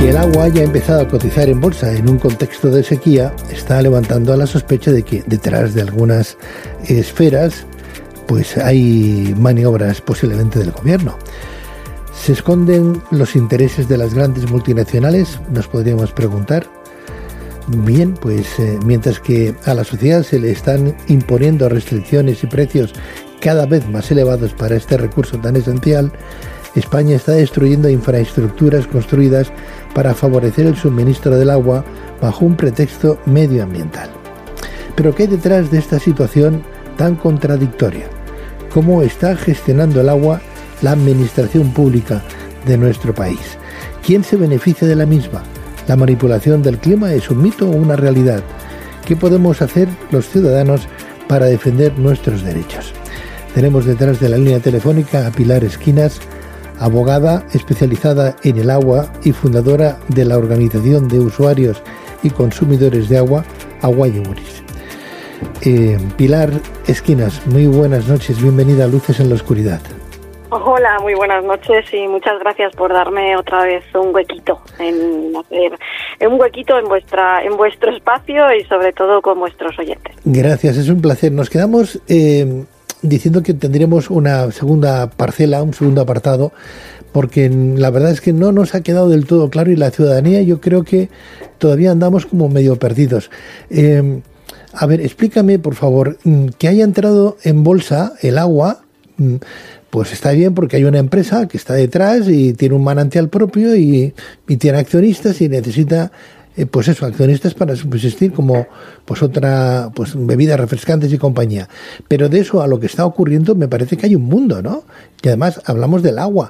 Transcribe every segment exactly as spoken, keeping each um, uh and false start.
Que el agua haya empezado a cotizar en bolsa en un contexto de sequía está levantando a la sospecha de que detrás de algunas esferas pues hay maniobras posiblemente del gobierno. ¿Se esconden los intereses de las grandes multinacionales? Nos podríamos preguntar. Bien, pues eh, mientras que a la sociedad se le están imponiendo restricciones y precios cada vez más elevados para este recurso tan esencial, España está destruyendo infraestructuras construidas para favorecer el suministro del agua bajo un pretexto medioambiental. Pero ¿qué hay detrás de esta situación tan contradictoria? ¿Cómo está gestionando el agua la administración pública de nuestro país? ¿Quién se beneficia de la misma? ¿La manipulación del clima es un mito o una realidad? ¿Qué podemos hacer los ciudadanos para defender nuestros derechos? Tenemos detrás de la línea telefónica a Pilar Esquinas, abogada especializada en el agua y fundadora de la Organización de Usuarios y Consumidores de Agua, Agua y Uris. Eh, Pilar Esquinas, muy buenas noches, bienvenida a Luces en la Oscuridad. Hola, muy buenas noches y muchas gracias por darme otra vez un huequito en hacer un huequito en vuestra en vuestro espacio y sobre todo con vuestros oyentes. Gracias, es un placer. Nos quedamos eh, diciendo que tendremos una segunda parcela, un segundo apartado, porque la verdad es que no nos ha quedado del todo claro y la ciudadanía yo creo que todavía andamos como medio perdidos. Eh, a ver, explícame por favor, que haya entrado en bolsa el agua. Pues está bien porque hay una empresa que está detrás y tiene un manantial propio y, y tiene accionistas y necesita, eh, pues eso, accionistas para subsistir como pues otra, pues bebidas refrescantes y compañía. Pero de eso a lo que está ocurriendo me parece que hay un mundo, ¿no? Y además hablamos del agua.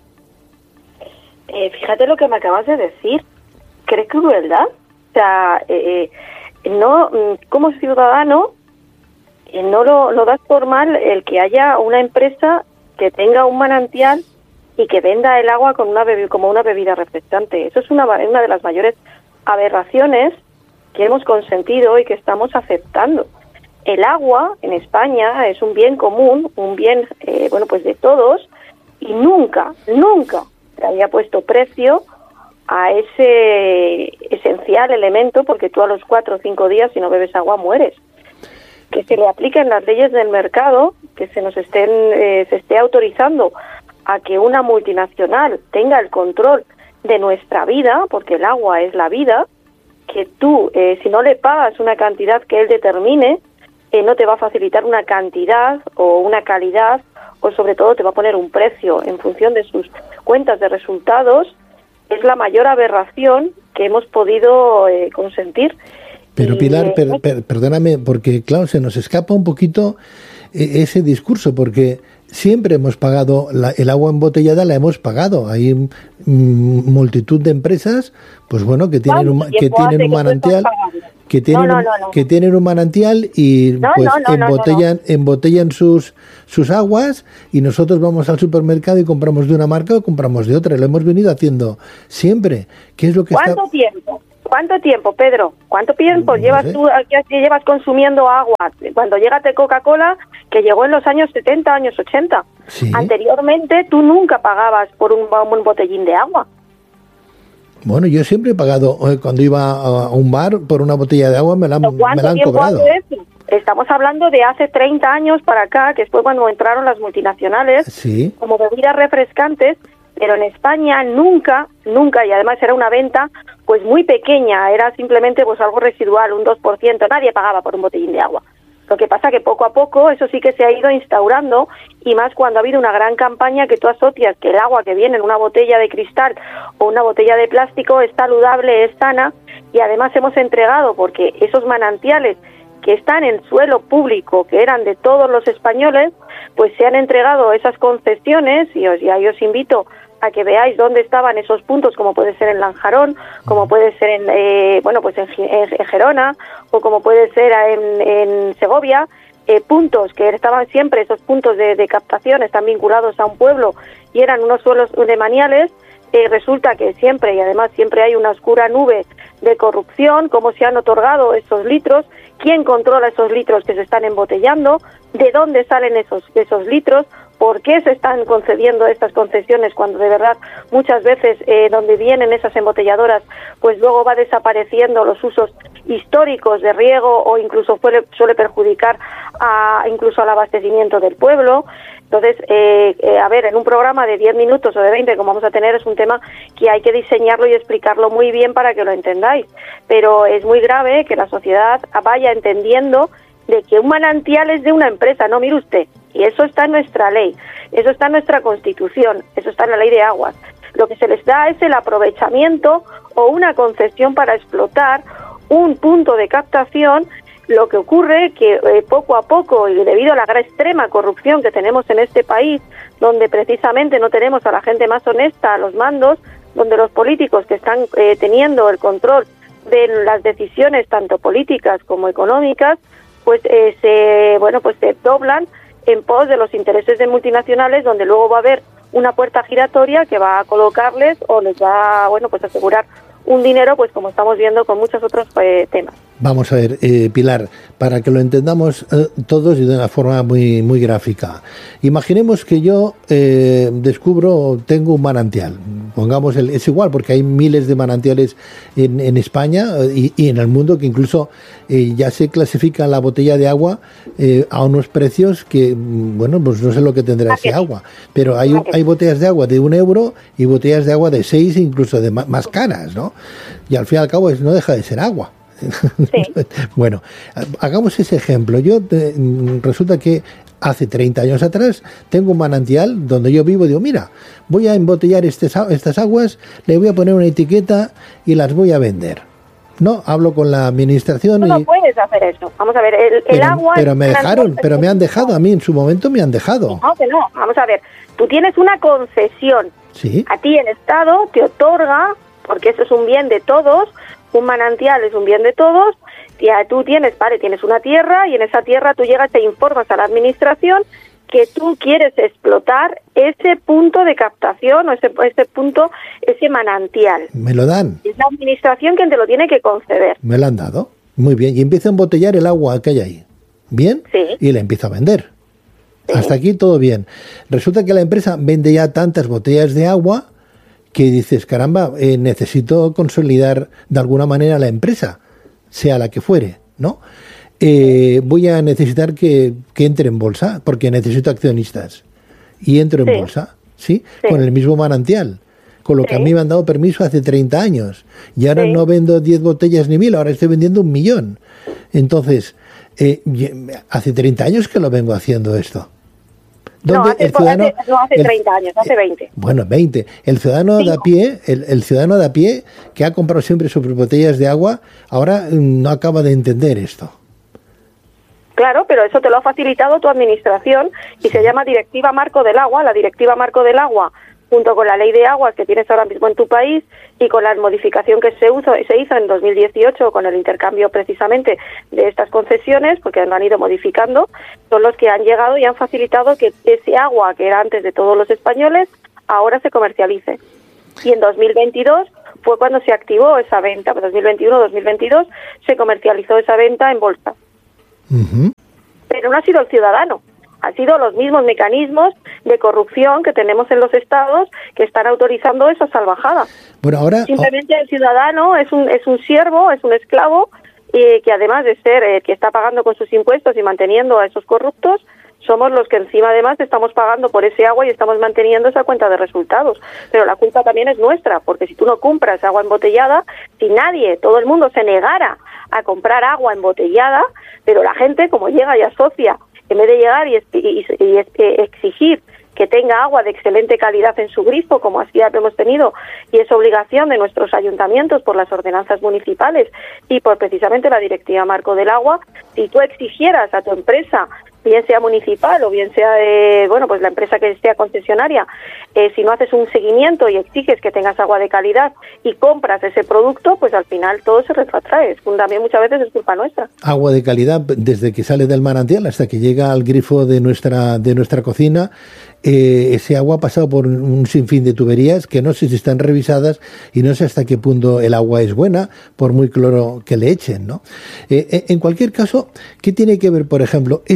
Eh, fíjate lo que me acabas de decir. ¿Crees que es verdad? O sea, eh, no, como ciudadano, eh, no lo, lo das por mal el que haya una empresa que tenga un manantial y que venda el agua con una bebi- como una bebida refrescante. Eso es una, una de las mayores aberraciones que hemos consentido y que estamos aceptando. El agua en España es un bien común, un bien eh, bueno pues de todos, y nunca, nunca se había puesto precio a ese esencial elemento, porque tú a los cuatro o cinco días, si no bebes agua, mueres. Que se le apliquen las leyes del mercado, que se nos estén eh, se esté autorizando a que una multinacional tenga el control de nuestra vida, porque el agua es la vida, que tú, eh, si no le pagas una cantidad que él determine, eh, no te va a facilitar una cantidad o una calidad, o sobre todo te va a poner un precio en función de sus cuentas de resultados, es la mayor aberración que hemos podido eh, consentir. Pero Pilar, per, per, perdóname, porque claro, se nos escapa un poquito eh, ese discurso, porque siempre hemos pagado, la, el agua embotellada la hemos pagado. Hay mm, multitud de empresas, pues bueno, que tienen un, que tienen un manantial, que tienen, no, no, no, no. que tienen un manantial y no, pues no, no, embotellan, no, no, no. embotellan sus sus aguas y nosotros vamos al supermercado y compramos de una marca o compramos de otra. Lo hemos venido haciendo siempre. ¿Qué es lo que ¿Cuánto está... tiempo? ¿Cuánto tiempo, Pedro? ¿Cuánto tiempo no llevas sé. tú que llevas consumiendo agua? Cuando llegaste Coca-Cola, que llegó en los años setenta, años ochenta. Sí. Anteriormente, tú nunca pagabas por un, un botellín de agua. Bueno, yo siempre he pagado, cuando iba a un bar, por una botella de agua me la, me la han cobrado. Hace eso? Estamos hablando de hace treinta años para acá, que fue cuando entraron las multinacionales, sí, como bebidas refrescantes, pero en España nunca, nunca, y además era una venta pues muy pequeña, era simplemente pues algo residual, un dos por ciento, nadie pagaba por un botellín de agua. Lo que pasa que poco a poco eso sí que se ha ido instaurando, y más cuando ha habido una gran campaña que tú asocias que el agua que viene en una botella de cristal o una botella de plástico es saludable, es sana, y además hemos entregado, porque esos manantiales que están en suelo público, que eran de todos los españoles, pues se han entregado esas concesiones, y os, ya os invito a que veáis dónde estaban esos puntos, como puede ser en Lanjarón, como puede ser en eh, bueno pues en, en Gerona, o como puede ser en, en Segovia, eh, puntos que estaban siempre, esos puntos de, de captación están vinculados a un pueblo y eran unos suelos de maniales. Eh, resulta que siempre, y además siempre hay una oscura nube de corrupción, cómo se han otorgado esos litros, quién controla esos litros que se están embotellando, de dónde salen esos esos litros, por qué se están concediendo estas concesiones cuando de verdad muchas veces eh, donde vienen esas embotelladoras pues luego va desapareciendo los usos históricos de riego o incluso suele, suele perjudicar a, incluso al abastecimiento del pueblo. Entonces, eh, eh, a ver, en un programa de diez minutos o de veinte, como vamos a tener, es un tema que hay que diseñarlo y explicarlo muy bien para que lo entendáis. Pero es muy grave que la sociedad vaya entendiendo de que un manantial es de una empresa, no, mire usted, y eso está en nuestra ley, eso está en nuestra Constitución, eso está en la Ley de Aguas. Lo que se les da es el aprovechamiento o una concesión para explotar un punto de captación. Lo que ocurre que eh, poco a poco, y debido a la gran extrema corrupción que tenemos en este país, donde precisamente no tenemos a la gente más honesta a los mandos, donde los políticos que están eh, teniendo el control de las decisiones tanto políticas como económicas, pues eh, se bueno pues se doblan en pos de los intereses de multinacionales, donde luego va a haber una puerta giratoria que va a colocarles o les va a, bueno pues asegurar un dinero, pues como estamos viendo con muchos otros eh, temas. Vamos a ver, eh, Pilar, para que lo entendamos eh, todos y de una forma muy muy gráfica. Imaginemos que yo eh, descubro, tengo un manantial. Pongamos, el, es igual porque hay miles de manantiales en, en España y, y en el mundo que incluso eh, ya se clasifica la botella de agua eh, a unos precios que, bueno, pues no sé lo que tendrá ese agua, pero hay, hay botellas de agua de un euro y botellas de agua de seis, incluso de más, más caras, ¿no? Y al fin y al cabo es, no deja de ser agua. Sí. Bueno, hagamos ese ejemplo. Yo te, resulta que hace treinta años atrás tengo un manantial donde yo vivo y digo, mira, voy a embotellar este, estas aguas, le voy a poner una etiqueta y las voy a vender. No, hablo con la administración. No, y... no puedes hacer eso. Vamos a ver, el, el pero, agua... Pero me dejaron, pero me han dejado a mí, en su momento me han dejado. No, que no. Vamos a ver, tú tienes una concesión. Sí. A ti el Estado te otorga, porque eso es un bien de todos, un manantial es un bien de todos, y tú tienes, vale, tienes una tierra y en esa tierra tú llegas e informas a la administración que tú quieres explotar ese punto de captación o ese, ese punto, ese manantial. Me lo dan. Es la administración quien te lo tiene que conceder. Me lo han dado. Muy bien. Y empiezo a embotellar el agua que hay ahí. ¿Bien? Sí. Y la empiezo a vender. Sí. Hasta aquí todo bien. Resulta que la empresa vende ya tantas botellas de agua que dices, caramba, eh, necesito consolidar de alguna manera la empresa, sea la que fuere, ¿no? Eh, voy a necesitar que, que entre en bolsa, porque necesito accionistas. Y entro en sí. bolsa, ¿sí? ¿sí? Con el mismo manantial, con lo que sí. a mí me han dado permiso hace treinta años. Y ahora sí. no vendo diez botellas ni mil, ahora estoy vendiendo un millón. Entonces, eh, hace treinta años que lo vengo haciendo esto. No, hace, el ciudadano, hace, no hace el, treinta años, hace veinte. Bueno, veinte. El ciudadano de a pie, el, el ciudadano de a pie que ha comprado siempre sus botellas de agua, ahora no acaba de entender esto. Claro, pero eso te lo ha facilitado tu administración y sí. se llama Directiva Marco del Agua. La Directiva Marco del Agua, junto con la Ley de Aguas que tienes ahora mismo en tu país y con la modificación que se, hizo, se hizo en dos mil dieciocho con el intercambio precisamente de estas concesiones, porque lo han ido modificando, son los que han llegado y han facilitado que ese agua que era antes de todos los españoles ahora se comercialice. Y en dos mil veintidós fue cuando se activó esa venta, dos mil veintiuno dos mil veintidós se comercializó esa venta en bolsa. Uh-huh. Pero no ha sido el ciudadano. Han sido los mismos mecanismos de corrupción que tenemos en los estados que están autorizando esa salvajada. Bueno, ahora simplemente oh. el ciudadano es un es un siervo, es un esclavo eh, que además de ser eh, que está pagando con sus impuestos y manteniendo a esos corruptos, somos los que encima además estamos pagando por ese agua y estamos manteniendo esa cuenta de resultados. Pero la culpa también es nuestra, porque si tú no compras agua embotellada, si nadie, todo el mundo se negara a comprar agua embotellada, pero la gente como llega y asocia, en vez de llegar y, y, y, y exigir que tenga agua de excelente calidad en su grifo, como así hemos tenido, y es obligación de nuestros ayuntamientos por las ordenanzas municipales y por precisamente la Directiva Marco del Agua, si tú exigieras a tu empresa, bien sea municipal o bien sea de, bueno, pues la empresa que sea concesionaria, eh, si no haces un seguimiento y exiges que tengas agua de calidad y compras ese producto, pues al final todo se retrotrae. También muchas veces es culpa nuestra. Agua de calidad desde que sale del manantial hasta que llega al grifo de nuestra de nuestra cocina. Eh, ese agua ha pasado por un sinfín de tuberías que no sé si están revisadas y no sé hasta qué punto el agua es buena, por muy cloro que le echen, ¿no? Eh, en cualquier caso, ¿qué tiene que ver, por ejemplo, esto que está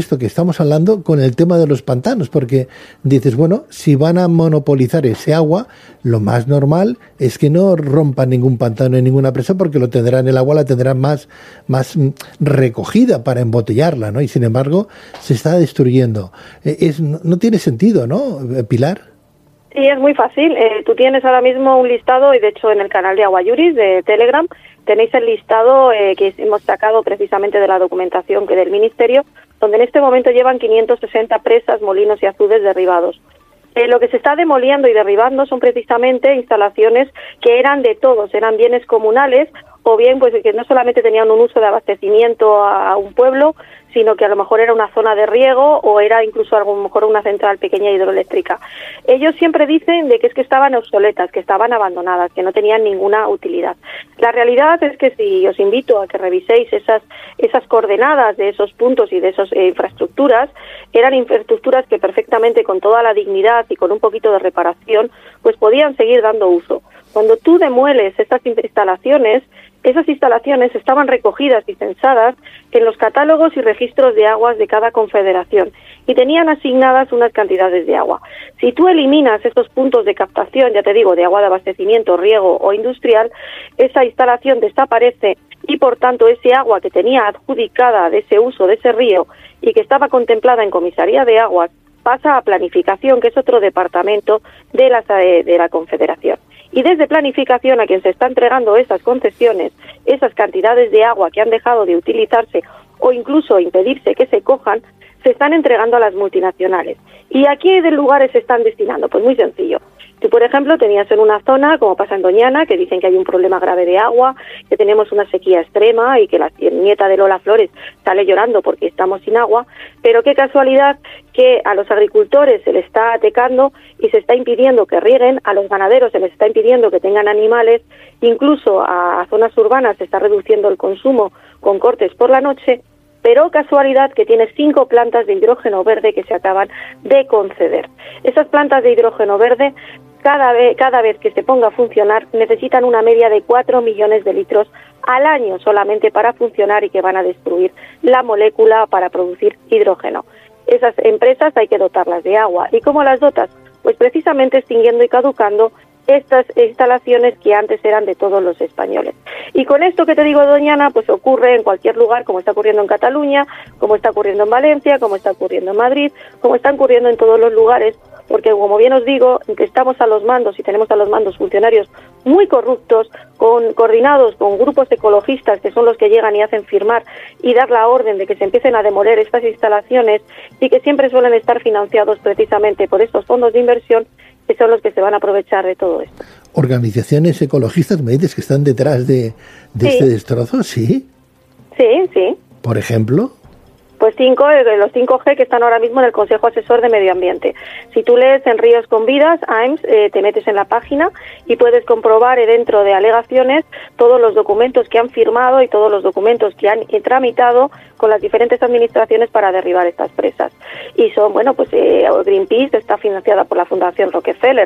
estamos hablando con el tema de los pantanos, porque dices, bueno, si van a monopolizar ese agua, lo más normal es que no rompan ningún pantano en ninguna presa, porque lo tendrán, el agua la tendrán más, más recogida para embotellarla, ¿no? Y sin embargo, se está destruyendo. Es, no, no tiene sentido, ¿no, Pilar? Sí, es muy fácil. Eh, tú tienes ahora mismo un listado, y de hecho en el canal de Aguayuris de Telegram tenéis el listado eh, que hemos sacado precisamente de la documentación que del Ministerio, donde en este momento llevan quinientas sesenta presas, molinos y azudes derribados. Eh, lo que se está demoliendo y derribando son precisamente instalaciones que eran de todos, eran bienes comunales, o bien pues que no solamente tenían un uso de abastecimiento a un pueblo, sino que a lo mejor era una zona de riego o era incluso a lo mejor una central pequeña hidroeléctrica. Ellos siempre dicen de que es que estaban obsoletas, que estaban abandonadas, que no tenían ninguna utilidad. La realidad es que si os invito a que reviséis esas esas coordenadas de esos puntos y de esas eh, infraestructuras, eran infraestructuras que perfectamente, con toda la dignidad y con un poquito de reparación, pues podían seguir dando uso. Cuando tú demueles estas instalaciones, esas instalaciones estaban recogidas y censadas en los catálogos y registros de aguas de cada confederación y tenían asignadas unas cantidades de agua. Si tú eliminas estos puntos de captación, ya te digo, de agua de abastecimiento, riego o industrial, esa instalación desaparece y por tanto ese agua que tenía adjudicada de ese uso de ese río y que estaba contemplada en comisaría de aguas pasa a planificación, que es otro departamento de la, de la Confederación. Y desde planificación, a quien se está entregando esas concesiones, esas cantidades de agua que han dejado de utilizarse o incluso impedirse que se cojan, se están entregando a las multinacionales. ¿Y a qué lugares se están destinando? Pues muy sencillo. Tú, por ejemplo, tenías en una zona, como pasa en Doñana, que dicen que hay un problema grave de agua, que tenemos una sequía extrema y que la nieta de Lola Flores sale llorando porque estamos sin agua, pero qué casualidad que a los agricultores se les está atecando y se está impidiendo que rieguen, a los ganaderos se les está impidiendo que tengan animales, incluso a zonas urbanas se está reduciendo el consumo con cortes por la noche, pero casualidad que tiene cinco plantas de hidrógeno verde que se acaban de conceder. Esas plantas de hidrógeno verde, cada vez, cada vez que se ponga a funcionar, necesitan una media de cuatro millones de litros al año solamente para funcionar y que van a destruir la molécula para producir hidrógeno. Esas empresas hay que dotarlas de agua. ¿Y cómo las dotas? Pues precisamente extinguiendo y caducando estas instalaciones que antes eran de todos los españoles. Y con esto que te digo, Doñana, pues ocurre en cualquier lugar, como está ocurriendo en Cataluña, como está ocurriendo en Valencia, como está ocurriendo en Madrid, como está ocurriendo en todos los lugares, porque como bien os digo, que estamos a los mandos y tenemos a los mandos funcionarios muy corruptos, con, coordinados con grupos ecologistas que son los que llegan y hacen firmar y dar la orden de que se empiecen a demoler estas instalaciones y que siempre suelen estar financiados precisamente por estos fondos de inversión que son los que se van a aprovechar de todo esto. ¿Organizaciones ecologistas me dices que están detrás de, de sí. este destrozo? Sí. Sí, sí. ¿Por ejemplo? Pues cinco, los cinco G que están ahora mismo en el Consejo Asesor de Medio Ambiente. Si tú lees en Ríos con Vidas, A E M S, eh, te metes en la página y puedes comprobar eh, dentro de alegaciones todos los documentos que han firmado y todos los documentos que han eh, tramitado con las diferentes administraciones para derribar estas presas. Y son, bueno, pues eh, Greenpeace está financiada por la Fundación Rockefeller,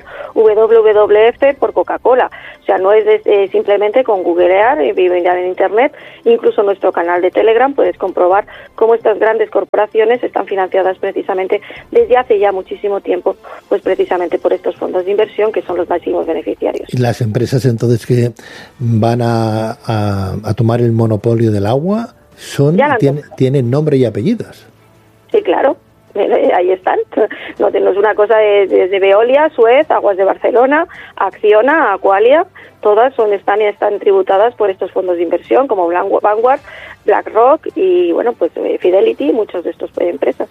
W W F por Coca-Cola. O sea, no es de, eh, simplemente con googlear y mirar en Internet, incluso en nuestro canal de Telegram puedes comprobar cómo estas grandes corporaciones están financiadas precisamente desde hace ya muchísimo tiempo, pues precisamente por estos fondos de inversión que son los máximos beneficiarios. ¿Y las empresas entonces que van a, a, a tomar el monopolio del agua son tiene, tienen nombre y apellidos? Sí, claro. Ahí están. No, no es una cosa de, de, de Veolia, Suez, Aguas de Barcelona, Acciona, Aqualia, todas son están están tributadas por estos fondos de inversión como Vanguard, BlackRock y bueno, pues Fidelity, muchos de estos empresas.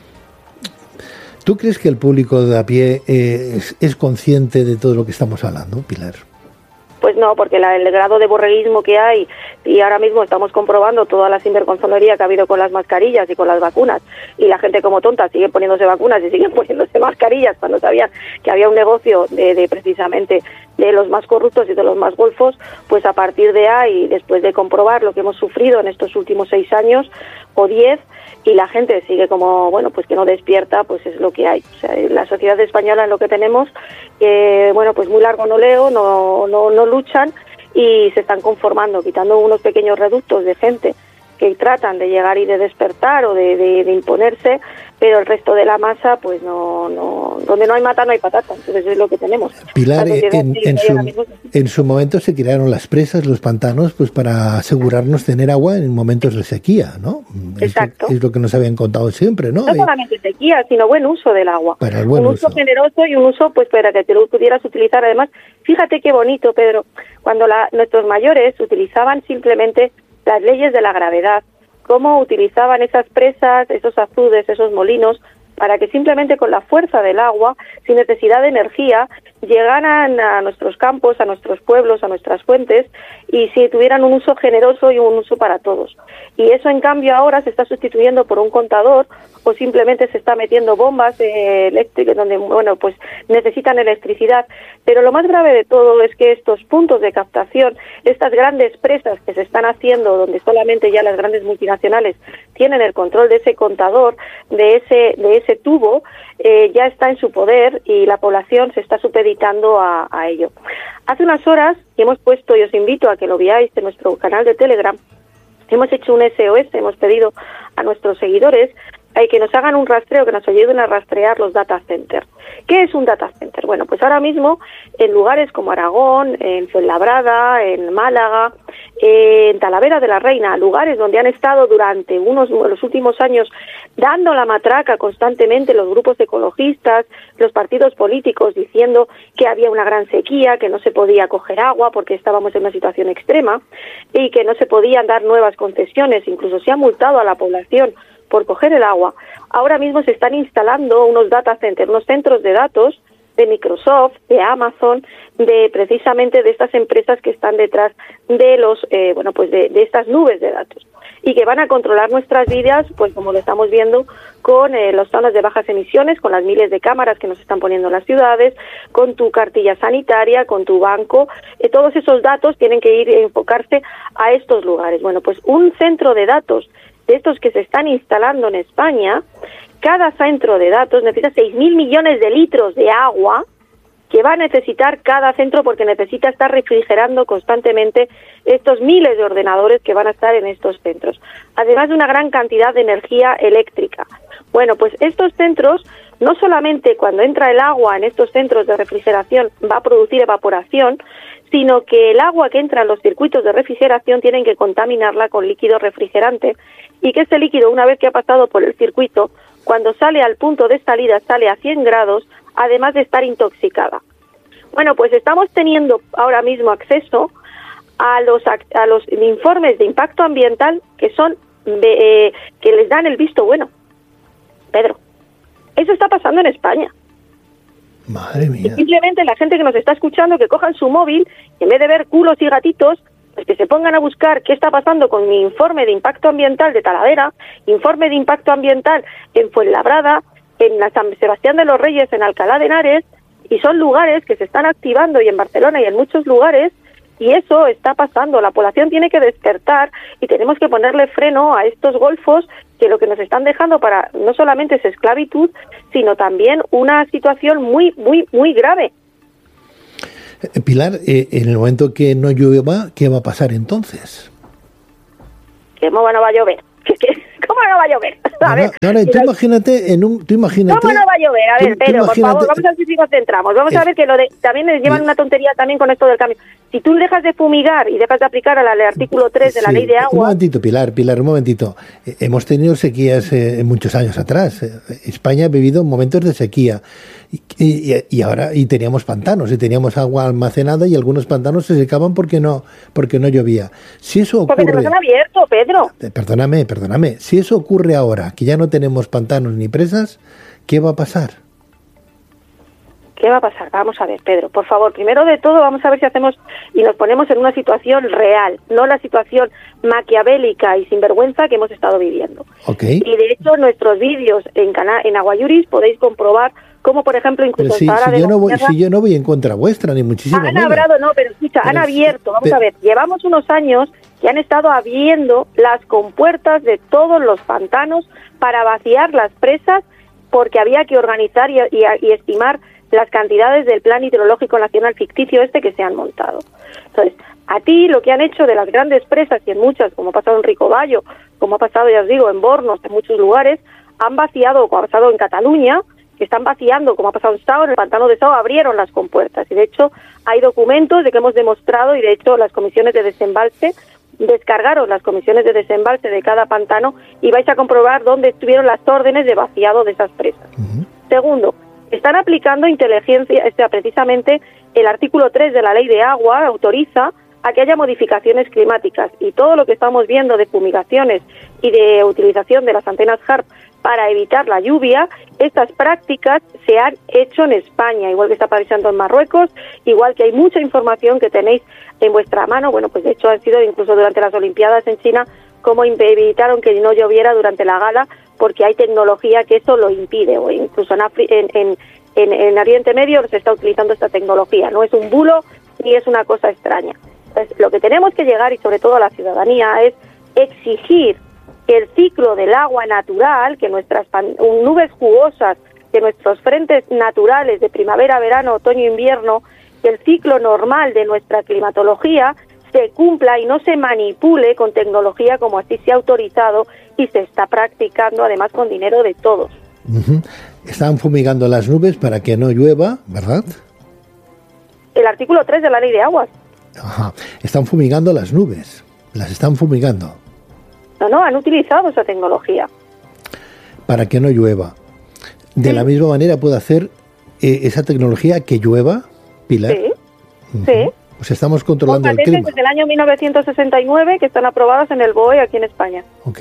¿Tú crees que el público de a pie eh, es, es consciente de todo lo que estamos hablando, Pilar? Pues no, porque la, el grado de borreguismo que hay, y ahora mismo estamos comprobando toda la sinvergonzonería que ha habido con las mascarillas y con las vacunas, y la gente como tonta sigue poniéndose vacunas y sigue poniéndose mascarillas cuando sabían que había un negocio de, de precisamente de los más corruptos y de los más golfos, pues a partir de ahí, después de comprobar lo que hemos sufrido en estos últimos seis años o diez, y la gente sigue como, bueno, pues que no despierta, pues es lo que hay. O sea, la sociedad española es lo que tenemos, que, bueno, pues muy largo no leo, no, no, no luchan y se están conformando, quitando unos pequeños reductos de gente que tratan de llegar y de despertar o de, de, de imponerse, pero el resto de la masa, pues no, no, donde no hay mata no hay patata, entonces es lo que tenemos. Pilar, en, en, su, en su momento se crearon las presas, los pantanos, pues para asegurarnos tener agua en momentos de sequía, ¿no? Exacto. Es, es lo que nos habían contado siempre, ¿no? No solamente sequía, sino buen uso del agua. Para el buen un uso, uso generoso y un uso, pues para que te lo pudieras utilizar. Además, fíjate qué bonito, Pedro, cuando la, nuestros mayores utilizaban simplemente las leyes de la gravedad, cómo utilizaban esas presas, esos azudes, esos molinos, para que simplemente con la fuerza del agua, sin necesidad de energía, llegaran a nuestros campos, a nuestros pueblos, a nuestras fuentes, y si tuvieran un uso generoso y un uso para todos. Y eso, en cambio, ahora se está sustituyendo por un contador, o simplemente se está metiendo bombas eh, eléctricas donde, bueno, pues necesitan electricidad. Pero lo más grave de todo es que estos puntos de captación, estas grandes presas que se están haciendo, donde solamente ya las grandes multinacionales tienen el control de ese contador, de ese de ese tubo, eh, ya está en su poder y la población se está supeditando a, a ello. Hace unas horas, y hemos puesto, y os invito a que lo veáis en nuestro canal de Telegram, hemos hecho un S O S, hemos pedido a nuestros seguidores eh, que nos hagan un rastreo, que nos ayuden a rastrear los data centers. ¿Qué es un data center? Bueno, pues ahora mismo en lugares como Aragón, en Fuenlabrada, en Málaga, eh, en Talavera de la Reina, lugares donde han estado durante unos los últimos años dando la matraca constantemente los grupos ecologistas, los partidos políticos, diciendo que había una gran sequía, que no se podía coger agua porque estábamos en una situación extrema y que no se podían dar nuevas concesiones, incluso se ha multado a la población por coger el agua. Ahora mismo se están instalando unos data centers, unos centros de datos de Microsoft, de Amazon, de precisamente de estas empresas que están detrás de los, eh, bueno, pues de, de estas nubes de datos y que van a controlar nuestras vidas, pues como lo estamos viendo con eh, las zonas de bajas emisiones, con las miles de cámaras que nos están poniendo en las ciudades, con tu cartilla sanitaria, con tu banco, eh, todos esos datos tienen que ir a enfocarse a estos lugares. Bueno, pues un centro de datos de estos que se están instalando en España, cada centro de datos necesita seis mil millones de litros de agua que va a necesitar cada centro porque necesita estar refrigerando constantemente estos miles de ordenadores que van a estar en estos centros, además de una gran cantidad de energía eléctrica. Bueno, pues estos centros, no solamente cuando entra el agua en estos centros de refrigeración va a producir evaporación, sino que el agua que entra en los circuitos de refrigeración tienen que contaminarla con líquido refrigerante y que este líquido, una vez que ha pasado por el circuito, cuando sale al punto de salida, sale a cien grados, además de estar intoxicada. Bueno, pues estamos teniendo ahora mismo acceso a los a los informes de impacto ambiental que son de, eh, que les dan el visto bueno. Pedro, eso está pasando en España. Madre mía. Y simplemente la gente que nos está escuchando, que cojan su móvil y en vez de ver culos y gatitos, pues que se pongan a buscar qué está pasando con mi informe de impacto ambiental de Talavera, informe de impacto ambiental en Fuenlabrada, en la San Sebastián de los Reyes, en Alcalá de Henares, y son lugares que se están activando, y en Barcelona y en muchos lugares, y eso está pasando. La población tiene que despertar y tenemos que ponerle freno a estos golfos que lo que nos están dejando para no solamente es esclavitud, sino también una situación muy, muy, muy grave. Pilar, eh, en el momento que no llueva, ¿qué va a pasar entonces? ¿Cómo no va a llover? ¿Cómo no va a llover? A ver, no, no, no, tú imagínate en un, tú imagínate. ¿Cómo no va a llover? A ver, Pedro, por favor, vamos a ver si nos centramos. Vamos es, a ver que lo de también les llevan una tontería también con esto del cambio. Si tú dejas de fumigar y dejas de aplicar al artículo tres de la sí, ley de agua... Un momentito, Pilar, Pilar, un momentito. Eh, hemos tenido sequías eh, muchos años atrás. Eh, España ha vivido momentos de sequía y, y, y ahora y teníamos pantanos y teníamos agua almacenada y algunos pantanos se secaban porque no porque no llovía. Si eso ocurre... Porque nos han abierto, Pedro. Eh, perdóname, perdóname. Si eso ocurre ahora, que ya no tenemos pantanos ni presas, ¿qué va a pasar? ¿Qué va a pasar? Vamos a ver, Pedro, por favor, primero de todo vamos a ver si hacemos y nos ponemos en una situación real, no la situación maquiavélica y sinvergüenza que hemos estado viviendo. Okay. Y de hecho, nuestros vídeos en cana en Aguayuris podéis comprobar cómo, por ejemplo, incluso... Si, si, yo no voy, si yo no voy en contra vuestra, ni muchísimo menos. Han menos. hablado, no, pero escucha, pero, han abierto, vamos pero, a ver, llevamos unos años que han estado abriendo las compuertas de todos los pantanos para vaciar las presas porque había que organizar y, y, y estimar las cantidades del Plan Hidrológico Nacional ficticio este que se han montado. Entonces, A ti lo que han hecho de las grandes presas, y en muchas, como ha pasado en Ricovallo, como ha pasado, ya os digo, en Bornos, en muchos lugares, han vaciado, como ha pasado en Cataluña, que están vaciando, como ha pasado en Sao, en el pantano de Sao, abrieron las compuertas. Y de hecho hay documentos de que hemos demostrado, y de hecho las comisiones de desembalse descargaron las comisiones de desembalse de cada pantano y vais a comprobar dónde estuvieron las órdenes de vaciado de esas presas. Uh-huh. Segundo, están aplicando inteligencia, este, precisamente el artículo tres de la Ley de Agua autoriza a que haya modificaciones climáticas, y todo lo que estamos viendo de fumigaciones y de utilización de las antenas H A R P para evitar la lluvia, estas prácticas se han hecho en España, igual que está pasando en Marruecos, igual que hay mucha información que tenéis en vuestra mano. Bueno, pues de hecho han sido incluso durante las Olimpiadas en China, como evitaron que no lloviera durante la gala, porque hay tecnología que eso lo impide, o incluso en, Afri- en, en, en, en Oriente Medio se está utilizando esta tecnología, no es un bulo ni es una cosa extraña. Entonces, lo que tenemos que llegar, y sobre todo a la ciudadanía, es exigir que el ciclo del agua natural, que nuestras pan- nubes jugosas, que nuestros frentes naturales de primavera, verano, otoño, invierno, que el ciclo normal de nuestra climatología se cumpla y no se manipule con tecnología como así se ha autorizado y se está practicando, además con dinero de todos. Uh-huh. Están fumigando las nubes para que no llueva, ¿verdad? El artículo tres de la Ley de Aguas. Ajá. Están fumigando las nubes, las están fumigando. No, no, han utilizado esa tecnología. Para que no llueva. De sí. La misma manera puede hacer eh, esa tecnología que llueva, Pilar. Sí, uh-huh. sí. Pues estamos controlando el clima. Desde el año mil novecientos sesenta y nueve que están aprobadas en el B O E aquí en España. Ok.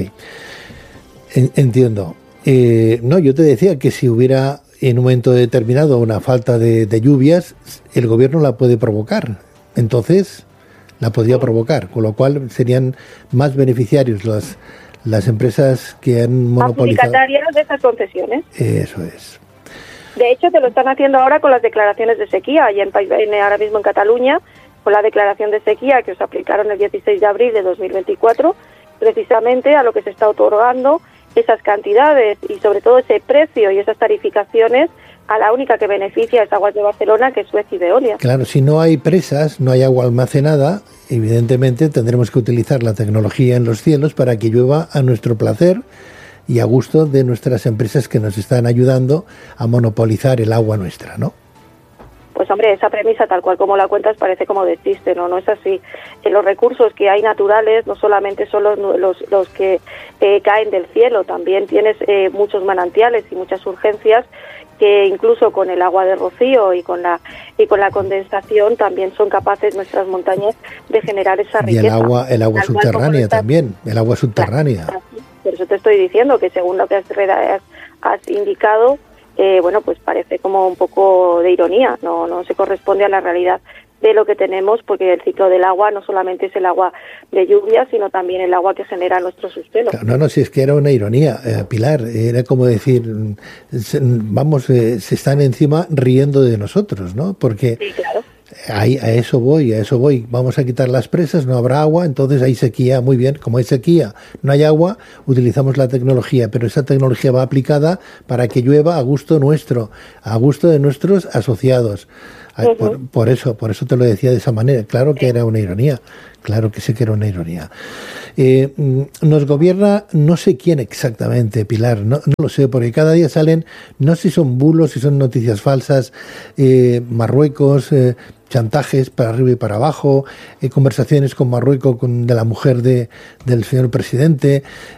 En, entiendo. Eh, no, yo te decía que si hubiera en un momento determinado una falta de, de lluvias, el gobierno la puede provocar. Entonces la podría provocar, con lo cual serían más beneficiarios las, las empresas que han monopolizado. Adjudicatarias de esas concesiones. Eso es. De hecho, te lo están haciendo ahora con las declaraciones de sequía, y en, en, ahora mismo en Cataluña, con la declaración de sequía que os aplicaron el dieciséis de abril de dos mil veinticuatro, precisamente a lo que se está otorgando esas cantidades y sobre todo ese precio y esas tarificaciones a la única que beneficia es Aguas de Barcelona, que es Suez y Veolia. Claro, si no hay presas, no hay agua almacenada, evidentemente tendremos que utilizar la tecnología en los cielos para que llueva a nuestro placer y a gusto de nuestras empresas que nos están ayudando a monopolizar el agua nuestra, ¿no? Pues hombre, esa premisa tal cual como la cuentas parece como de chiste, ¿no? No es así. Eh, los recursos que hay naturales no solamente son los, los, los que eh, caen del cielo, también tienes eh, muchos manantiales y muchas urgencias que incluso con el agua de rocío y con la y con la condensación también son capaces nuestras montañas de generar esa riqueza. Y el agua, el agua subterránea también, el agua subterránea. Claro, por eso te estoy diciendo que según lo que has, has, has indicado, eh, bueno, pues parece como un poco de ironía, no no se corresponde a la realidad de lo que tenemos, porque el ciclo del agua no solamente es el agua de lluvia, sino también el agua que genera nuestro subsuelo. Claro, no, no, si es que era una ironía, eh, Pilar, era como decir, se, vamos, eh, se están encima riendo de nosotros, ¿no? Porque sí, claro. Ahí, a eso voy, a eso voy. Vamos a quitar las presas, no habrá agua, entonces hay sequía. Muy bien, como hay sequía, no hay agua, utilizamos la tecnología, pero esa tecnología va aplicada para que llueva a gusto nuestro, a gusto de nuestros asociados. Uh-huh. Por, por eso, por eso te lo decía de esa manera. Claro que era una ironía, claro que sí que era una ironía. Eh, nos gobierna no sé quién exactamente, Pilar, no, no lo sé, porque cada día salen, no sé si son bulos, si son noticias falsas, eh, Marruecos, eh, chantajes para arriba y para abajo, eh, conversaciones con Marruecos con, de la mujer de, del señor presidente,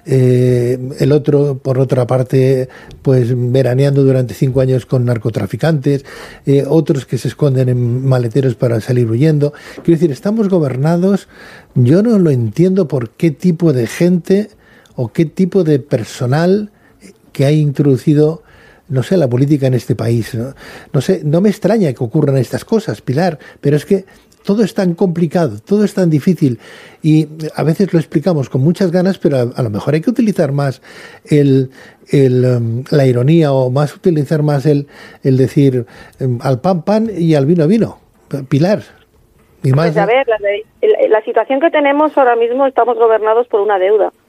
eh, el otro, por otra parte, pues veraneando durante cinco años con narcotraficantes, eh, otros que se esconden en maleteros para salir huyendo. Quiero decir, estamos gobernados, yo no lo entiendo por qué tipo de gente o qué tipo de personal que ha introducido, no sé, la política en este país. ¿no? no sé, no me extraña que ocurran estas cosas, Pilar, pero es que todo es tan complicado, todo es tan difícil y a veces lo explicamos con muchas ganas, pero a, a lo mejor hay que utilizar más el, el, um, la ironía o más utilizar más el, el decir um, al pan pan y al vino vino. Pilar. Y más, pues a ver, la, la, la situación que tenemos ahora mismo, estamos gobernados por una deuda. O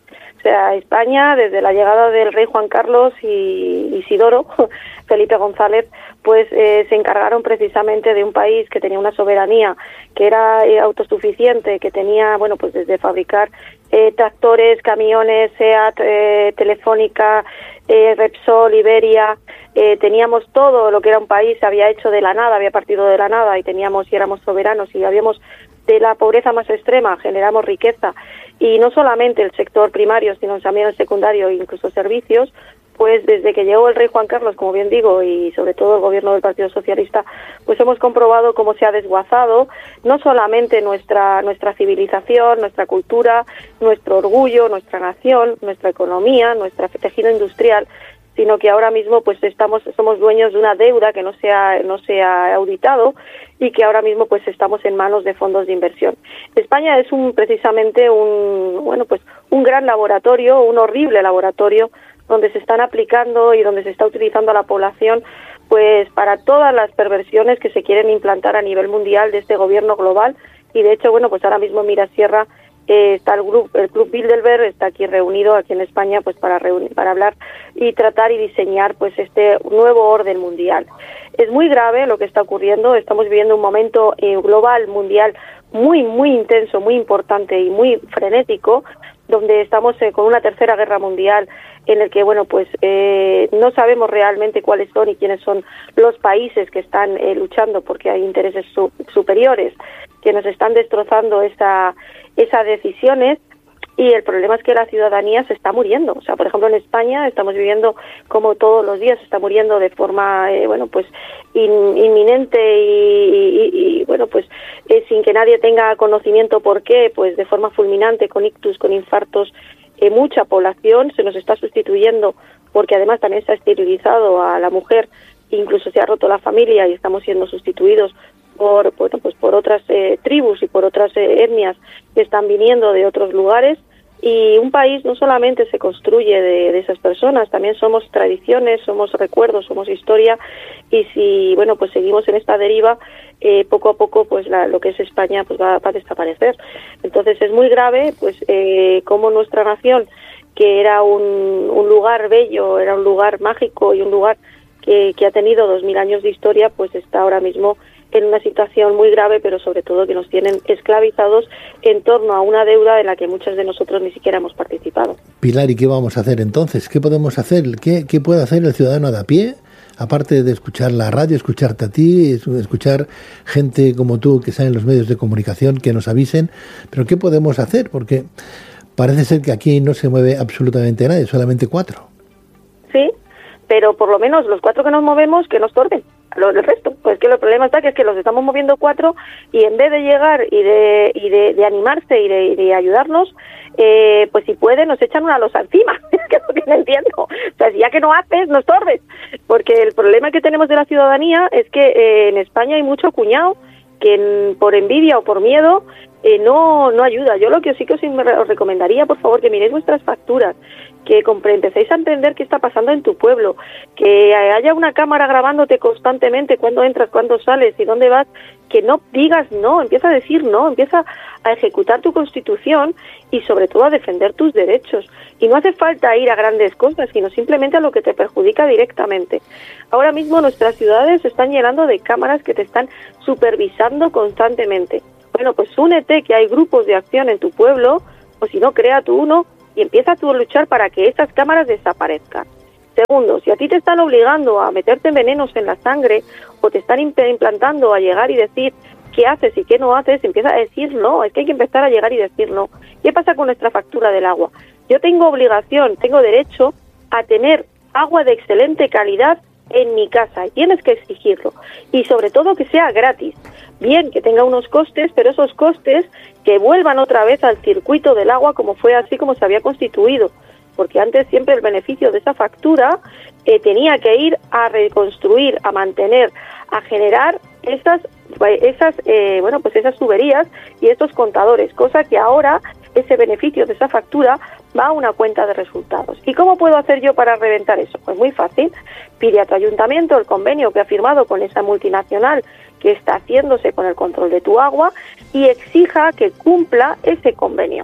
sea, España, desde la llegada del rey Juan Carlos y Isidoro, Felipe González, pues eh, se encargaron precisamente de un país que tenía una soberanía, que era eh, autosuficiente, que tenía, bueno, pues desde fabricar eh, tractores, camiones, SEAT, eh, Telefónica, eh, Repsol, Iberia, eh, teníamos todo lo que era un país, se había hecho de la nada, había partido de la nada y teníamos y éramos soberanos y habíamos de la pobreza más extrema, generamos riqueza, y no solamente el sector primario, sino también el secundario e incluso servicios. Pues desde que llegó el rey Juan Carlos, como bien digo, y sobre todo el gobierno del Partido Socialista, pues hemos comprobado cómo se ha desguazado no solamente nuestra nuestra civilización, nuestra cultura, nuestro orgullo, nuestra nación, nuestra economía, nuestro tejido industrial, sino que ahora mismo pues estamos somos dueños de una deuda que no se ha, no se ha auditado y que ahora mismo pues estamos en manos de fondos de inversión. España es un precisamente un bueno pues un gran laboratorio, un horrible laboratorio donde se están aplicando y donde se está utilizando a la población pues para todas las perversiones que se quieren implantar a nivel mundial de este gobierno global. Y de hecho, bueno, pues ahora mismo en Mirasierra eh, está el grupo, el Club Bilderberg está aquí reunido aquí en España pues para reunir, para hablar y tratar y diseñar pues este nuevo orden mundial. Es muy grave lo que está ocurriendo, estamos viviendo un momento eh, global, mundial, muy, muy intenso, muy importante y muy frenético, donde estamos eh, con una tercera guerra mundial en el que, bueno, pues eh, no sabemos realmente cuáles son y quiénes son los países que están eh, luchando, porque hay intereses su- superiores que nos están destrozando esa, esas decisiones. Y el problema es que la ciudadanía se está muriendo. O sea, por ejemplo, en España estamos viviendo como todos los días se está muriendo de forma, eh, bueno, pues in, inminente y, y, y, bueno, pues eh, sin que nadie tenga conocimiento por qué, pues de forma fulminante, con ictus, con infartos, eh, mucha población se nos está sustituyendo, porque además también se ha esterilizado a la mujer, incluso se ha roto la familia y estamos siendo sustituidos por bueno pues por otras eh, tribus y por otras eh, etnias que están viniendo de otros lugares. Y un país no solamente se construye de, de esas personas, también somos tradiciones, somos recuerdos, somos historia, y si bueno pues seguimos en esta deriva, eh, poco a poco pues la, lo que es España pues va, va a desaparecer. Entonces es muy grave pues eh, cómo nuestra nación, que era un, un lugar bello, era un lugar mágico y un lugar que, que ha tenido dos mil años de historia, pues está ahora mismo en una situación muy grave, pero sobre todo que nos tienen esclavizados en torno a una deuda en la que muchos de nosotros ni siquiera hemos participado. Pilar, ¿y qué vamos a hacer entonces? ¿Qué podemos hacer? ¿Qué, qué puede hacer el ciudadano de a pie? Aparte de escuchar la radio, escucharte a ti, escuchar gente como tú que sale en los medios de comunicación, que nos avisen, pero ¿qué podemos hacer? Porque parece ser que aquí no se mueve absolutamente nadie, solamente cuatro. Sí, pero por lo menos los cuatro que nos movemos, que nos torben. Lo del resto, pues que el problema está que es que los estamos moviendo cuatro y en vez de llegar y de y de, de animarse y de, y de ayudarnos, eh, pues si pueden nos echan una losa encima. Es que es lo que no entiendo. O sea, si ya que no haces, nos torbes. Porque el problema que tenemos de la ciudadanía es que eh, en España hay mucho cuñado que en, por envidia o por miedo eh, no no ayuda. Yo lo que sí que os, os recomendaría, por favor, que miréis vuestras facturas, que empecéis a entender qué está pasando en tu pueblo, que haya una cámara grabándote constantemente cuándo entras, cuándo sales y dónde vas, que no digas no, empieza a decir no, empieza a ejecutar tu Constitución y sobre todo a defender tus derechos. Y no hace falta ir a grandes cosas, sino simplemente a lo que te perjudica directamente. Ahora mismo nuestras ciudades se están llenando de cámaras que te están supervisando constantemente. Bueno, pues únete, que hay grupos de acción en tu pueblo, o si no, crea tú uno, y empieza tú a luchar para que esas cámaras desaparezcan. Segundo, si a ti te están obligando a meterte venenos en la sangre o te están implantando a llegar y decir qué haces y qué no haces, empieza a decir no, es que hay que empezar a llegar y decir no. ¿Qué pasa con nuestra factura del agua? Yo tengo obligación, tengo derecho a tener agua de excelente calidad en mi casa y tienes que exigirlo. Y sobre todo que sea gratis. Bien, que tenga unos costes, pero esos costes que vuelvan otra vez al circuito del agua como fue así como se había constituido. Porque antes siempre el beneficio de esa factura eh, tenía que ir a reconstruir, a mantener, a generar esas, esas eh, bueno, pues esas tuberías y estos contadores, cosa que ahora ese beneficio de esa factura va a una cuenta de resultados. ¿Y cómo puedo hacer yo para reventar eso? Pues muy fácil. Pide a tu ayuntamiento el convenio que ha firmado con esa multinacional que está haciéndose con el control de tu agua y exija que cumpla ese convenio.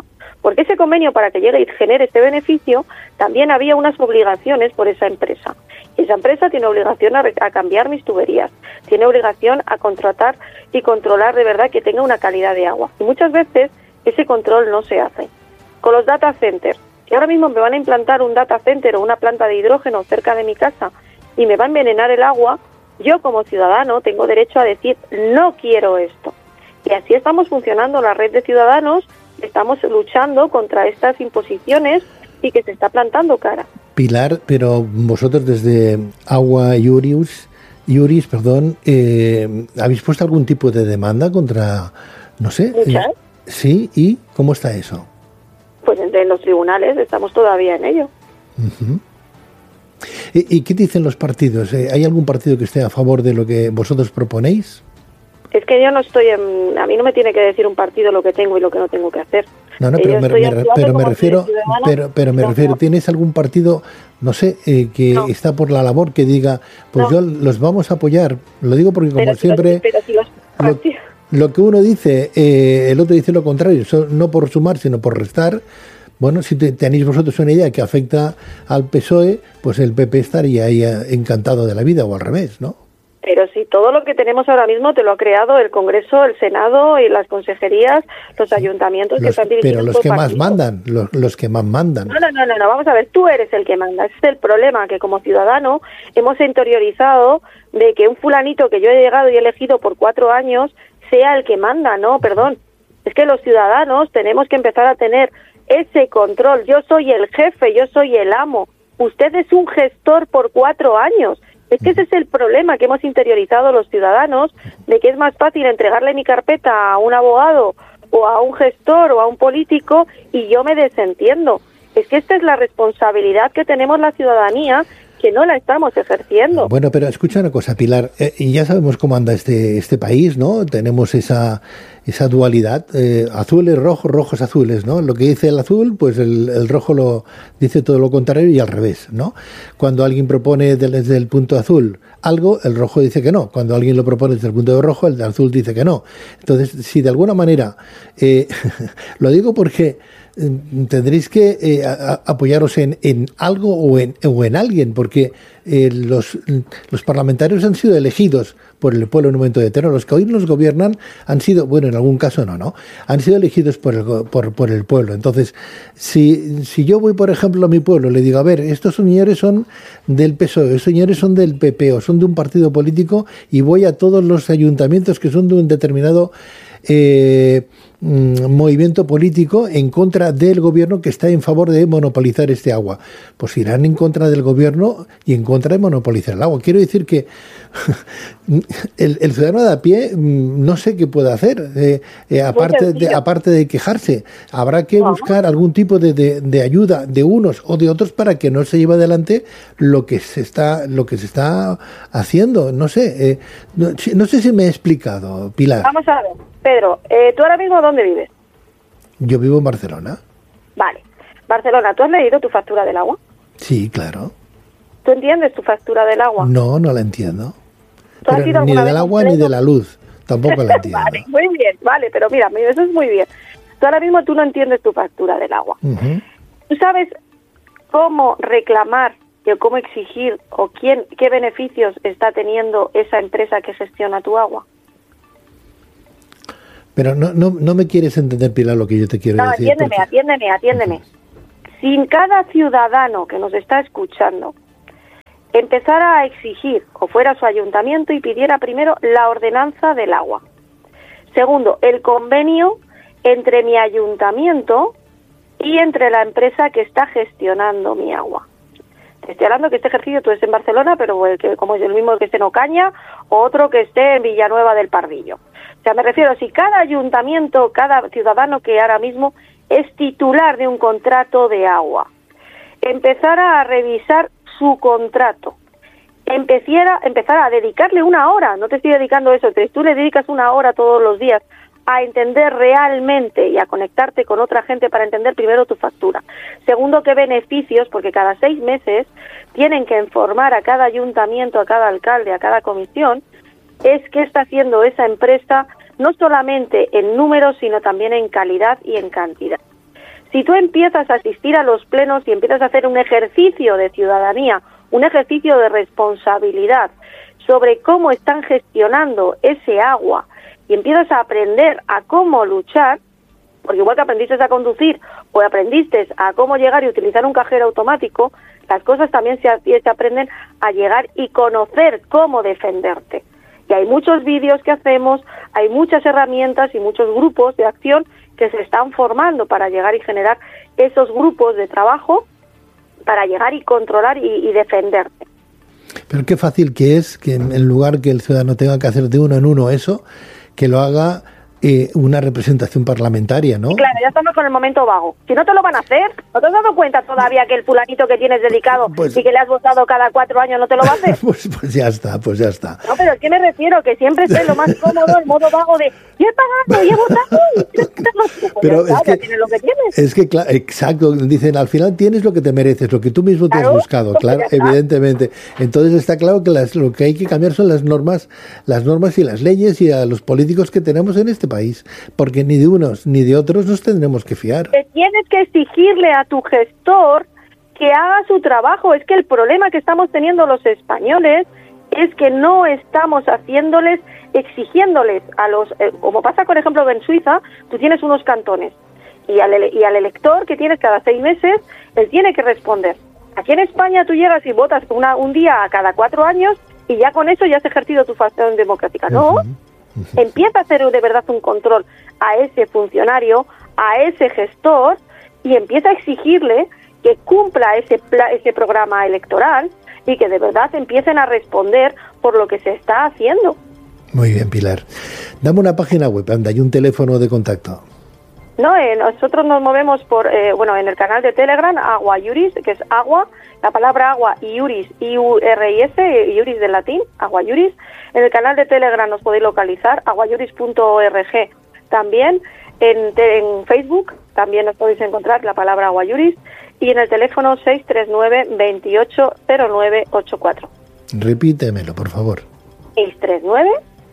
Porque ese convenio, para que llegue y genere este beneficio, también había unas obligaciones por esa empresa. Esa empresa tiene obligación a, a cambiar mis tuberías, tiene obligación a contratar y controlar de verdad que tenga una calidad de agua. Y muchas veces ese control no se hace. Con los data centers, si ahora mismo me van a implantar un data center o una planta de hidrógeno cerca de mi casa y me va a envenenar el agua, yo como ciudadano tengo derecho a decir no quiero esto. Y así estamos funcionando la red de ciudadanos, estamos luchando contra estas imposiciones y que se está plantando cara. Pilar, pero vosotros desde Agua Iuris, Iuris, perdón, eh, ¿habéis puesto algún tipo de demanda contra, no sé? ¿Muchas? Eh, sí, ¿y cómo está eso? Pues entre los tribunales estamos todavía en ello. Uh-huh. ¿Y, ¿Y qué dicen los partidos? ¿Hay algún partido que esté a favor de lo que vosotros proponéis? Es que yo no estoy en... A mí no me tiene que decir un partido lo que tengo y lo que no tengo que hacer. No, no, pero me, me, pero me refiero, pero, pero me no, refiero, no. ¿Tienes algún partido, no sé, eh, que no. está por la labor que diga, pues no. yo los vamos a apoyar? Lo digo porque como pero siempre, si los, si los lo, lo que uno dice, eh, el otro dice lo contrario, so, no por sumar, sino por restar. Bueno, si te, tenéis vosotros una idea que afecta al P S O E, pues el P P estaría ahí encantado de la vida, o al revés, ¿no? Pero si todo lo que tenemos ahora mismo te lo ha creado el Congreso, el Senado y las consejerías, los ayuntamientos los, que están dirigidos pero los por que partidos. más mandan, los, los que más mandan. No, no, no, no, no, vamos a ver, tú eres el que manda. Ese es el problema, que como ciudadano hemos interiorizado de que un fulanito que yo he llegado y he elegido por cuatro años sea el que manda. No, perdón. Es que los ciudadanos tenemos que empezar a tener ese control. Yo soy el jefe, yo soy el amo. Usted es un gestor por cuatro años. Es que ese es el problema que hemos interiorizado los ciudadanos, de que es más fácil entregarle mi carpeta a un abogado o a un gestor o a un político y yo me desentiendo. Es que esta es la responsabilidad que tenemos la ciudadanía, que no la estamos ejerciendo. Bueno, pero escucha una cosa, Pilar, eh, y ya sabemos cómo anda este este país, ¿no? Tenemos esa esa dualidad, eh, azules, rojos, rojos, azules, ¿no? Lo que dice el azul, pues el, el rojo lo dice todo lo contrario y al revés, ¿no? Cuando alguien propone desde el punto azul algo, el rojo dice que no. Cuando alguien lo propone desde el punto de rojo, el de azul dice que no. Entonces, si de alguna manera, eh, lo digo porque tendréis que eh, a, apoyaros en, en algo o en, o en alguien, porque eh, los, los parlamentarios han sido elegidos por el pueblo en un momento determinado. Los que hoy nos gobiernan han sido, bueno, en algún caso no, ¿no? Han sido elegidos por el, por, por el pueblo. Entonces, si, si yo voy, por ejemplo, a mi pueblo y le digo, a ver, estos señores son del P S O E, estos señores son del P P o son de un partido político, y voy a todos los ayuntamientos que son de un determinado eh, movimiento político en contra del gobierno que está en favor de monopolizar este agua, pues irán en contra del gobierno y en contra de monopolizar el agua. Quiero decir que el, el ciudadano de a pie no sé qué puede hacer, eh, eh, aparte, de, aparte de quejarse. Habrá que buscar algún tipo de, de, de ayuda de unos o de otros para que no se lleve adelante lo que se está lo que se está haciendo. No sé, eh, no, no sé si me he explicado, Pilar. Vamos a ver, Pedro, eh, ¿tú ahora mismo dónde vives? Yo vivo en Barcelona. Vale. Barcelona, ¿tú has leído tu factura del agua? Sí, claro. ¿Tú entiendes tu factura del agua? No, no la entiendo. Pero ni del agua ni de la luz. Tampoco la entiendo. Vale, muy bien, vale, pero mira, eso es muy bien. Tú ahora mismo tú no entiendes tu factura del agua. Uh-huh. ¿Tú sabes cómo reclamar o cómo exigir o quién, qué beneficios está teniendo esa empresa que gestiona tu agua? Pero no, no, no me quieres entender, Pilar, lo que yo te quiero no, decir. Atiéndeme, porque... atiéndeme, atiéndeme. Uh-huh. Si cada ciudadano que nos está escuchando empezara a exigir o fuera a su ayuntamiento y pidiera primero la ordenanza del agua. Segundo, el convenio entre mi ayuntamiento y entre la empresa que está gestionando mi agua. Te estoy hablando que este ejercicio tú estés en Barcelona, pero el que, como es el mismo que esté en Ocaña, o otro que esté en Villanueva del Pardillo. O sea, me refiero, si cada ayuntamiento, cada ciudadano que ahora mismo es titular de un contrato de agua, empezara a revisar su contrato, empezara, empezara a dedicarle una hora, no te estoy dedicando eso, tú le dedicas una hora todos los días a entender realmente y a conectarte con otra gente para entender primero tu factura. Segundo, qué beneficios, porque cada seis meses tienen que informar a cada ayuntamiento, a cada alcalde, a cada comisión, es qué está haciendo esa empresa, no solamente en números, sino también en calidad y en cantidad. Si tú empiezas a asistir a los plenos y empiezas a hacer un ejercicio de ciudadanía, un ejercicio de responsabilidad sobre cómo están gestionando ese agua y empiezas a aprender a cómo luchar, porque igual que aprendiste a conducir o aprendiste a cómo llegar y utilizar un cajero automático, las cosas también se, se aprenden a llegar y conocer cómo defenderte. Y hay muchos vídeos que hacemos, hay muchas herramientas y muchos grupos de acción que se están formando para llegar y generar esos grupos de trabajo para llegar y controlar y, y defenderte. Pero qué fácil que es que en lugar que el ciudadano tenga que hacer de uno en uno eso, que lo haga eh, una representación parlamentaria, ¿no? Claro, ya estamos con el momento vago. Si no te lo van a hacer, ¿no te has dado cuenta todavía que el fulanito que tienes dedicado pues, y que le has votado cada cuatro años no te lo va a hacer? Pues, pues ya está, pues ya está. No, pero es que me refiero que siempre esté lo más cómodo, el modo vago de yo he pagado, yo he votado. Pues pero ya es, está, que, ya tienes lo que tienes. Es que, claro, exacto, dicen, al final tienes lo que te mereces, lo que tú mismo te claro, has buscado, claro, evidentemente. Entonces está claro que las, lo que hay que cambiar son las normas, las normas y las leyes y a los políticos que tenemos en este país, porque ni de unos ni de otros nos tendremos que fiar. Te tienes que exigirle a tu gestor que haga su trabajo. Es que el problema que estamos teniendo los españoles es que no estamos haciéndoles, exigiéndoles a los, eh, como pasa por ejemplo en Suiza, tú tienes unos cantones y al, y al elector que tienes cada seis meses, él tiene que responder. Aquí en España tú llegas y votas una, un día a cada cuatro años y ya con eso ya has ejercido tu función democrática. No, uh-huh. Uh-huh. Empieza a hacer de verdad un control a ese funcionario, a ese gestor y empieza a exigirle que cumpla ese, pla- ese programa electoral y que de verdad empiecen a responder por lo que se está haciendo. Muy bien, Pilar. Dame una página web, anda, y un teléfono de contacto. No, eh, nosotros nos movemos por, eh, bueno, en el canal de Telegram, Agua Iuris, que es agua, la palabra agua y Iuris, I U R I S, Iuris del latín, Agua Iuris. En el canal de Telegram nos podéis localizar, aguaiuris punto org. También en, en Facebook también nos podéis encontrar la palabra Agua Iuris y en el teléfono seis tres nueve, veintiocho, cero nueve ocho cuatro. Repítemelo, por favor. seis tres nueve,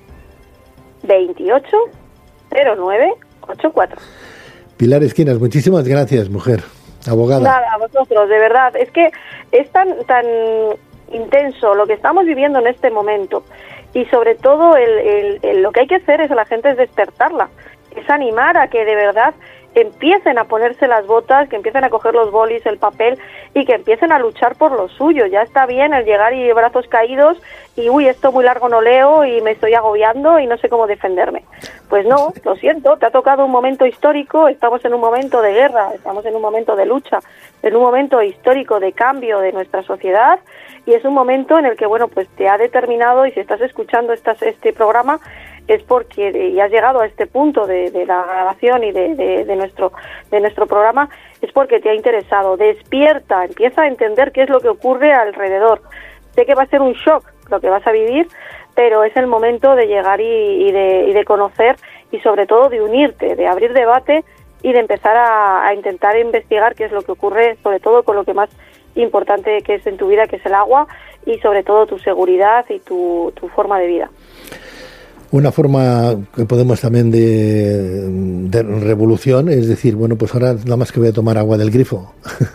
veintiocho, cero nueve ocho cuatro. Pilar Esquinas, muchísimas gracias, mujer, abogada. Nada, a vosotros, de verdad. Es que es tan, tan intenso lo que estamos viviendo en este momento y sobre todo el, el, el, lo que hay que hacer es a la gente es despertarla, es animar a que de verdad empiecen a ponerse las botas, que empiecen a coger los bolis, el papel y que empiecen a luchar por lo suyo. Ya está bien el llegar y brazos caídos y uy, esto muy largo no leo y me estoy agobiando y no sé cómo defenderme. Pues no, lo siento, te ha tocado un momento histórico, estamos en un momento de guerra, estamos en un momento de lucha, en un momento histórico de cambio de nuestra sociedad y es un momento en el que, bueno, pues te ha determinado y si estás escuchando estas, este programa es porque ya has llegado a este punto de, de la grabación y de, de, de nuestro de nuestro programa, es porque te ha interesado. Despierta, empieza a entender qué es lo que ocurre alrededor. Sé que va a ser un shock lo que vas a vivir, pero es el momento de llegar y, y, de, y de conocer y sobre todo de unirte, de abrir debate y de empezar a, a intentar investigar qué es lo que ocurre, sobre todo con lo que más importante que es en tu vida, que es el agua y sobre todo tu seguridad y tu, tu forma de vida. Una forma que podemos también de, de revolución es decir, bueno, pues ahora nada más que voy a tomar agua del grifo.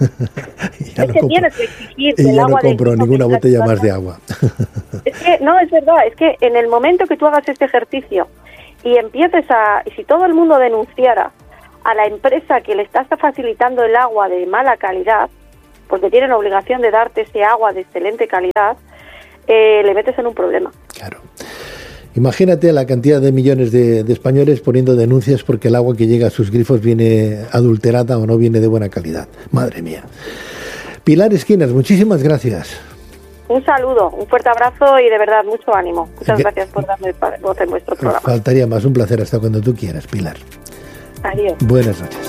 ya es no que compro, tienes que exigir y el ya agua no compro del ninguna grifo botella más de agua. Es que, no, es verdad, es que en el momento que tú hagas este ejercicio y empieces a, y si todo el mundo denunciara a la empresa que le está facilitando el agua de mala calidad, porque tienen la obligación de darte ese agua de excelente calidad, eh, le metes en un problema. Claro. Imagínate la cantidad de millones de, de españoles poniendo denuncias porque el agua que llega a sus grifos viene adulterada o no viene de buena calidad. Madre mía. Pilar Esquinas, muchísimas gracias. Un saludo, un fuerte abrazo y de verdad mucho ánimo. Muchas que, gracias por darme voz en vuestro programa. Faltaría más, un placer hasta cuando tú quieras, Pilar. Adiós. Buenas noches.